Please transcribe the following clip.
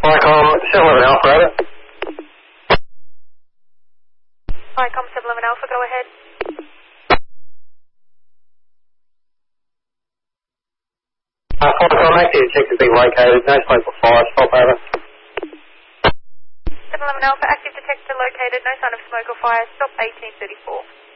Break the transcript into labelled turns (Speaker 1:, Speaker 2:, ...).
Speaker 1: Vicom 711 Alpha, over.
Speaker 2: Vicom 711 Alpha, go ahead.
Speaker 1: Vicom, active detector being located, no smoke or fire, stop, over.
Speaker 2: 711 Alpha, active detector located, no sign of smoke or fire, stop 1834.